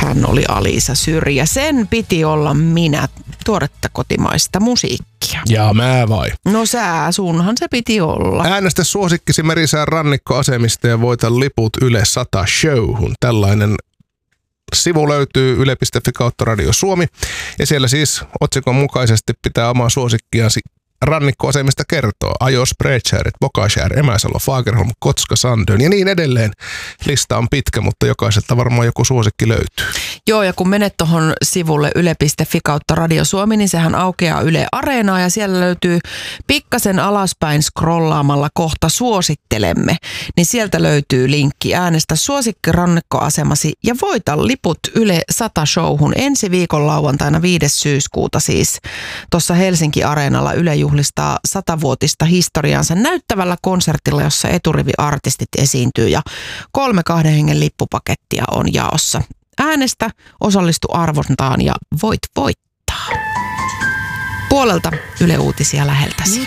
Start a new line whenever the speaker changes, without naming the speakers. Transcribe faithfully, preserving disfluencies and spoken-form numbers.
hän oli Alisa Syrjä. Sen piti olla minä, tuoretta kotimaista musiikkia.
Ja mä vai?
No sää, sunhan se piti olla.
Äänestä suosikkisi Merisään rannikkoasemista ja voita liput Yle sata showhun. Tällainen sivu löytyy yle piste fi kautta Radio Suomi. Ja siellä siis otsikon mukaisesti pitää omaa suosikkiasi rannikkoasemista kertoo. Ajos, Bredskär, Bokaskär, Emäsalo, Fagerholm, Kotska, Sandön ja niin edelleen. Lista on pitkä, mutta jokaiselta varmaan joku suosikki löytyy.
Joo, ja kun menet tuohon sivulle yle piste fi kautta Radio Suomi, niin sehän aukeaa Yle Areenaa ja siellä löytyy pikkasen alaspäin scrollaamalla kohta suosittelemme. Niin sieltä löytyy linkki äänestä suosikki rannikkoasemasi ja voita liput Yle sata showhun ensi viikon lauantaina viides syyskuuta siis tuossa Helsinki Areenalla Yle juhlistaa satavuotista historiansa näyttävällä konsertilla, jossa eturiviartistit esiintyy ja kolme kahden hengen lippupakettia on jaossa. Äänestä, osallistu arvontaan ja voit voittaa. Puolelta Yle Uutisia läheltäsi.